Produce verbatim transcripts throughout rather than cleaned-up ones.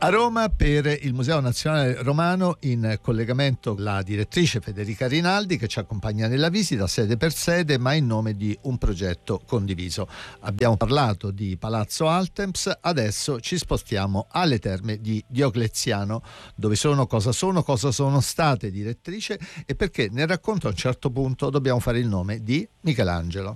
A Roma per il Museo Nazionale Romano in collegamento la direttrice Federica Rinaldi, che ci accompagna nella visita sede per sede ma in nome di un progetto condiviso. Abbiamo parlato di Palazzo Altemps, adesso ci spostiamo alle Terme di Diocleziano. Dove sono, cosa sono, cosa sono state, direttrice, e perché nel racconto a un certo punto dobbiamo fare il nome di Michelangelo.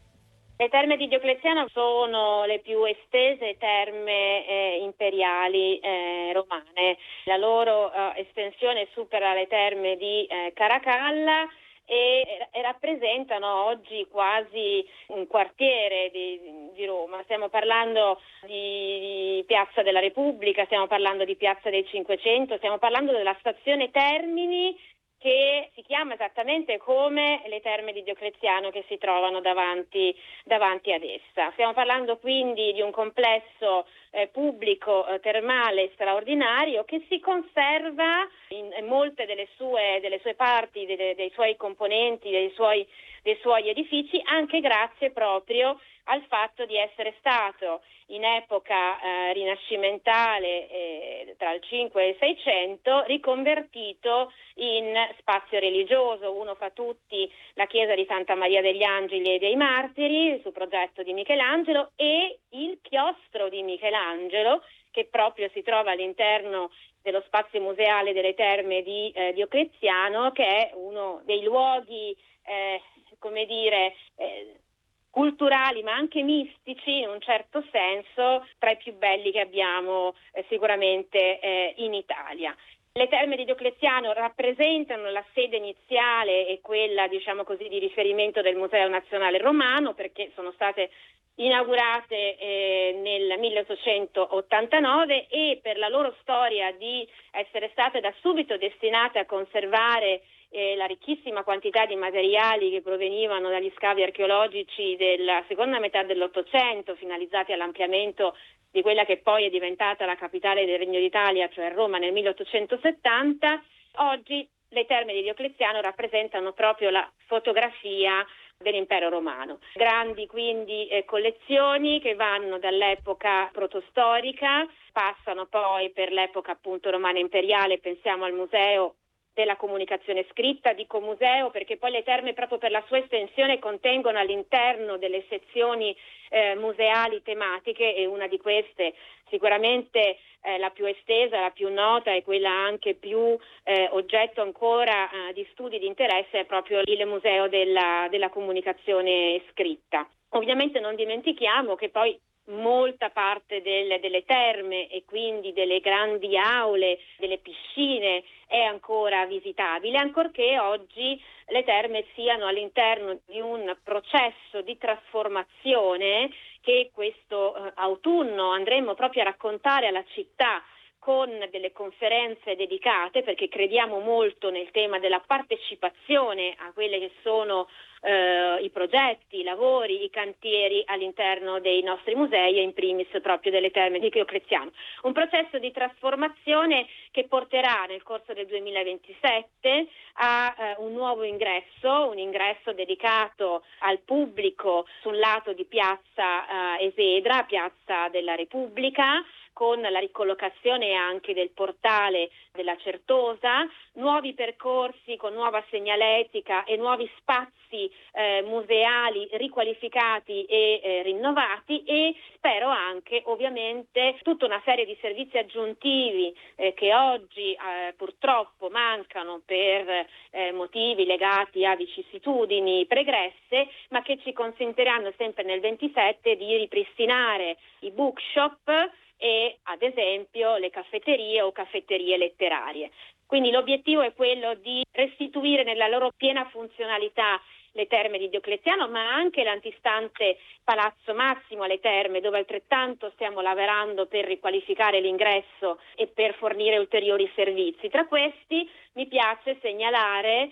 Le terme di Diocleziano sono le più estese terme eh, imperiali eh, romane. La loro eh, estensione supera le terme di eh, Caracalla e, e rappresentano oggi quasi un quartiere di, di Roma. Stiamo parlando di, di Piazza della Repubblica, stiamo parlando di Piazza del Cinquecento, stiamo parlando della stazione Termini, che si chiama esattamente come le terme di Diocleziano che si trovano davanti, davanti ad essa. Stiamo parlando quindi di un complesso eh, pubblico eh, termale straordinario che si conserva in, in molte delle sue, delle sue parti, delle, dei suoi componenti, dei suoi, dei suoi edifici, anche grazie proprio al fatto di essere stato in epoca eh, rinascimentale eh, tra il cinque e il seicento riconvertito in spazio religioso. Uno fra tutti la chiesa di Santa Maria degli Angeli e dei Martiri su progetto di Michelangelo, e il chiostro di Michelangelo, che proprio si trova all'interno dello spazio museale delle terme di eh, Diocleziano, che è uno dei luoghi eh, come dire eh, culturali ma anche mistici in un certo senso tra i più belli che abbiamo eh, sicuramente eh, in Italia. Le terme di Diocleziano rappresentano la sede iniziale e quella, diciamo così, di riferimento del Museo Nazionale Romano, perché sono state inaugurate eh, nel milleottocentottantanove e per la loro storia di essere state da subito destinate a conservare eh, la ricchissima quantità di materiali che provenivano dagli scavi archeologici della seconda metà dell'Ottocento, finalizzati all'ampliamento di quella che poi è diventata la capitale del Regno d'Italia, cioè Roma, nel milleottocentosettanta. Oggi le terme di Diocleziano rappresentano proprio la fotografia dell'impero romano. Grandi quindi eh, collezioni che vanno dall'epoca protostorica, passano poi per l'epoca appunto romana imperiale, pensiamo al museo della comunicazione scritta, dico museo perché poi le terme proprio per la sua estensione contengono all'interno delle sezioni eh, museali tematiche, e una di queste sicuramente eh, la più estesa, la più nota e quella anche più eh, oggetto ancora eh, di studi di interesse è proprio il museo della, della comunicazione scritta. Ovviamente non dimentichiamo che poi molta parte delle, delle terme e quindi delle grandi aule, delle piscine è ancora visitabile, ancorché oggi le terme siano all'interno di un processo di trasformazione che questo eh, autunno andremo proprio a raccontare alla città con delle conferenze dedicate, perché crediamo molto nel tema della partecipazione a quelle che sono eh, i progetti, i lavori, i cantieri all'interno dei nostri musei e in primis proprio delle terme di Diocleziano. Un processo di trasformazione che porterà nel corso del duemilaventisette a eh, un nuovo ingresso, un ingresso dedicato al pubblico sul lato di Piazza eh, Esedra, Piazza della Repubblica, con la ricollocazione anche del portale della Certosa, nuovi percorsi con nuova segnaletica e nuovi spazi eh, museali riqualificati e eh, rinnovati, e spero anche ovviamente tutta una serie di servizi aggiuntivi eh, che oggi eh, purtroppo mancano per eh, motivi legati a vicissitudini pregresse, ma che ci consentiranno sempre nel ventisette di ripristinare i bookshop e ad esempio le caffetterie o caffetterie letterarie. Quindi l'obiettivo è quello di restituire nella loro piena funzionalità le terme di Diocleziano, ma anche l'antistante Palazzo Massimo alle Terme, dove altrettanto stiamo lavorando per riqualificare l'ingresso e per fornire ulteriori servizi. Tra questi mi piace segnalare,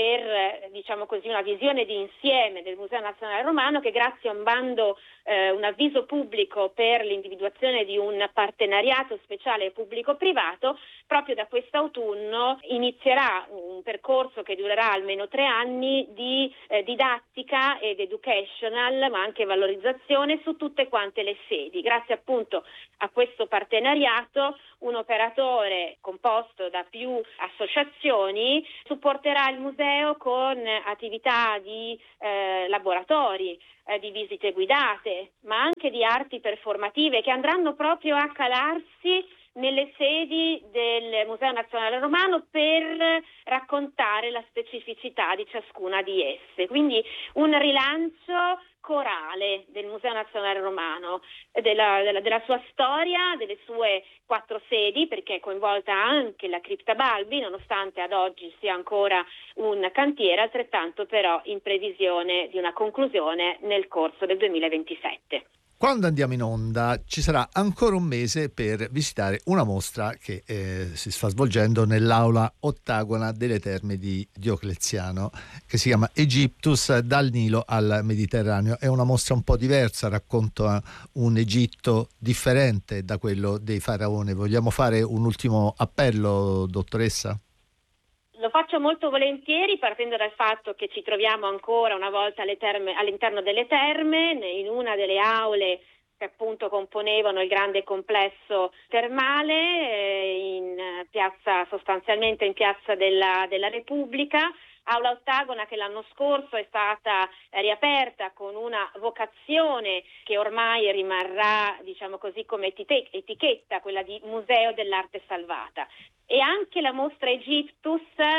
per diciamo così una visione di insieme del Museo Nazionale Romano, che grazie a un bando, eh, un avviso pubblico per l'individuazione di un partenariato speciale pubblico-privato, proprio da quest'autunno inizierà un percorso che durerà almeno tre anni di eh, didattica ed educational, ma anche valorizzazione su tutte quante le sedi. Grazie appunto a questo partenariato partenariato, un operatore composto da più associazioni supporterà il museo con attività di eh, laboratori, eh, di visite guidate, ma anche di arti performative che andranno proprio a calarsi nelle sedi del Museo Nazionale Romano per raccontare la specificità di ciascuna di esse. Quindi un rilancio corale del Museo Nazionale Romano, della, della, della sua storia, delle sue quattro sedi, perché è coinvolta anche la Cripta Balbi, nonostante ad oggi sia ancora un cantiere, altrettanto però in previsione di una conclusione nel corso del duemilaventisette. Quando andiamo in onda ci sarà ancora un mese per visitare una mostra che eh, si sta svolgendo nell'aula ottagona delle Terme di Diocleziano, che si chiama Egyptus dal Nilo al Mediterraneo. È una mostra un po' diversa, racconta un Egitto differente da quello dei faraoni. Vogliamo fare un ultimo appello, dottoressa? Lo faccio molto volentieri, partendo dal fatto che ci troviamo ancora una volta alle terme, all'interno delle terme, in una delle aule che appunto componevano il grande complesso termale, eh, in piazza, sostanzialmente in piazza della, della Repubblica. Aula ottagona che l'anno scorso è stata riaperta con una vocazione che ormai rimarrà, diciamo così, come etichetta, quella di Museo dell'Arte Salvata. E anche la mostra Egyptus,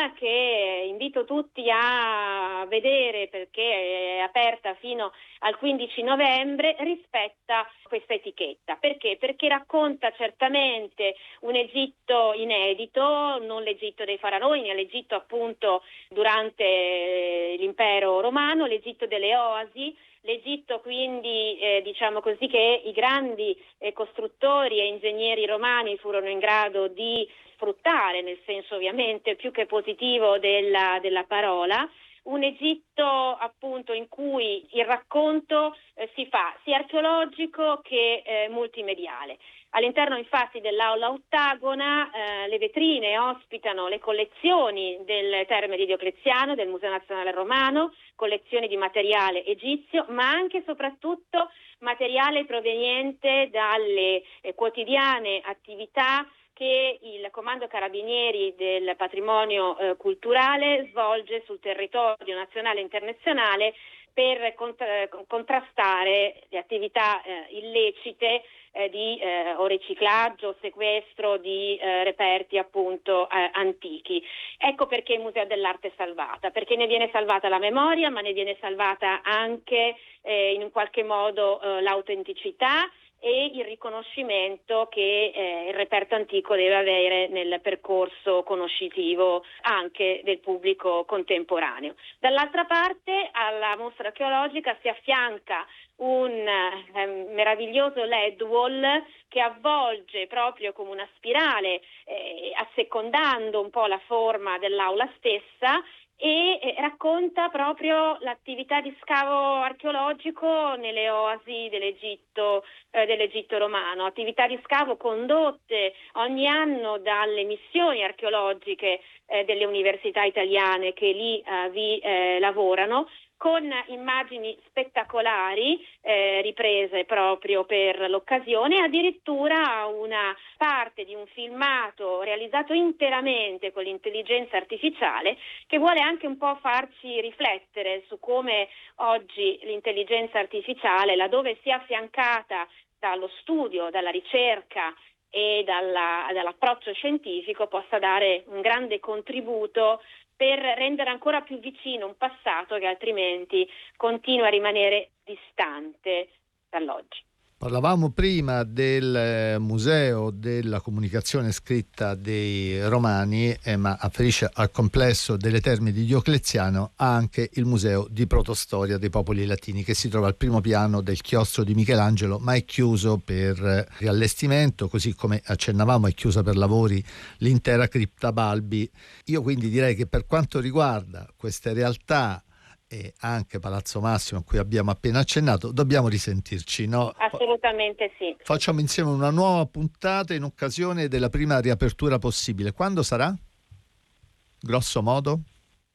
che invito tutti a vedere perché è aperta fino al quindici novembre, rispetta questa etichetta. Perché? Perché racconta certamente un Egitto inedito, non l'Egitto dei faraoni, ma l'Egitto appunto durante l'impero romano, l'Egitto delle oasi, l'Egitto quindi eh, diciamo così che i grandi eh, costruttori e ingegneri romani furono in grado di sfruttare, nel senso ovviamente più che positivo della, della parola, un Egitto appunto in cui il racconto eh, si fa sia archeologico che eh, multimediale. All'interno infatti dell'aula ottagona eh, le vetrine ospitano le collezioni delle Terme di Diocleziano, del Museo Nazionale Romano, collezioni di materiale egizio, ma anche e soprattutto materiale proveniente dalle eh, quotidiane attività che il Comando Carabinieri del Patrimonio eh, Culturale svolge sul territorio nazionale e internazionale per contra- contrastare le attività eh, illecite eh, di eh, o riciclaggio o sequestro di eh, reperti appunto eh, antichi. Ecco perché il Museo dell'Arte è salvata, perché ne viene salvata la memoria, ma ne viene salvata anche eh, in un qualche modo eh, l'autenticità e il riconoscimento che eh, il reperto antico deve avere nel percorso conoscitivo anche del pubblico contemporaneo. Dall'altra parte alla mostra archeologica si affianca un eh, meraviglioso L E D wall che avvolge proprio come una spirale, eh, assecondando un po' la forma dell'aula stessa, e eh, racconta proprio l'attività di scavo archeologico nelle oasi dell'Egitto, eh, dell'Egitto romano, attività di scavo condotte ogni anno dalle missioni archeologiche eh, delle università italiane che lì eh, vi eh, lavorano, con immagini spettacolari eh, riprese proprio per l'occasione, addirittura una parte di un filmato realizzato interamente con l'intelligenza artificiale che vuole anche un po' farci riflettere su come oggi l'intelligenza artificiale, laddove sia affiancata dallo studio, dalla ricerca e dalla, dall'approccio scientifico, possa dare un grande contributo per rendere ancora più vicino un passato che altrimenti continua a rimanere distante dall'oggi. Parlavamo prima del Museo della Comunicazione Scritta dei Romani, eh, ma afferisce al complesso delle Terme di Diocleziano anche il Museo di Protostoria dei Popoli Latini, che si trova al primo piano del chiostro di Michelangelo, ma è chiuso per riallestimento, così come accennavamo è chiusa per lavori l'intera Cripta Balbi. Io quindi direi che per quanto riguarda queste realtà e anche Palazzo Massimo a cui abbiamo appena accennato, dobbiamo risentirci, no? Assolutamente sì. Facciamo insieme una nuova puntata in occasione della prima riapertura possibile. Quando sarà? Grosso modo?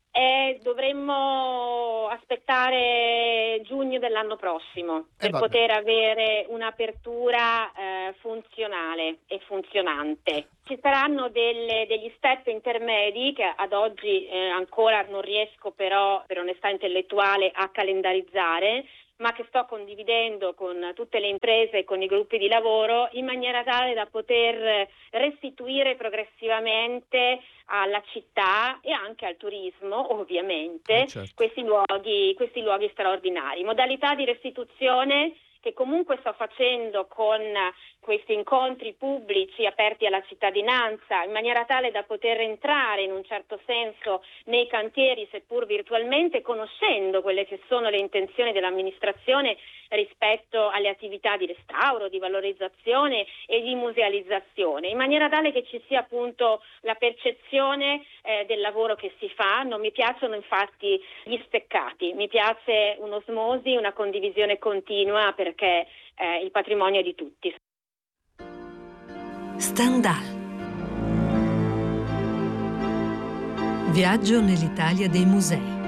E dovremmo aspettare giugno dell'anno prossimo per Eh, vabbè. poter avere un'apertura eh, funzionale e funzionante. Ci saranno delle, degli step intermedi che ad oggi eh, ancora non riesco però per onestà intellettuale a calendarizzare, ma che sto condividendo con tutte le imprese e con i gruppi di lavoro in maniera tale da poter restituire progressivamente alla città e anche al turismo, ovviamente, Eh, certo. questi luoghi, questi luoghi straordinari. Modalità di restituzione che comunque sto facendo con questi incontri pubblici aperti alla cittadinanza, in maniera tale da poter entrare in un certo senso nei cantieri, seppur virtualmente, conoscendo quelle che sono le intenzioni dell'amministrazione rispetto alle attività di restauro, di valorizzazione e di musealizzazione, in maniera tale che ci sia appunto la percezione eh, del lavoro che si fa. Non mi piacciono infatti gli steccati, mi piace un'osmosi, una condivisione continua, perché eh, il patrimonio è di tutti. Stendhal. Viaggio nell'Italia dei musei.